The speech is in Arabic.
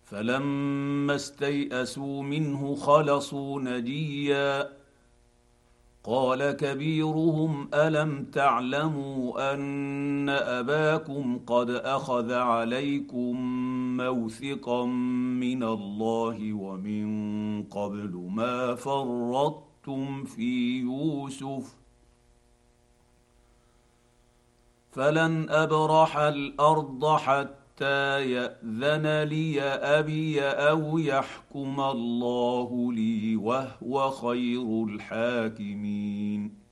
فلما استيئسوا منه خلصوا نجيا قال كبيرهم الم تعلموا ان اباكم قد اخذ عليكم موثقا من الله ومن قبل ما فرطتم في يوسف فلن ابرح الارض حتى ياذن لي ابي او يحكم الله لي وهو خير الحاكمين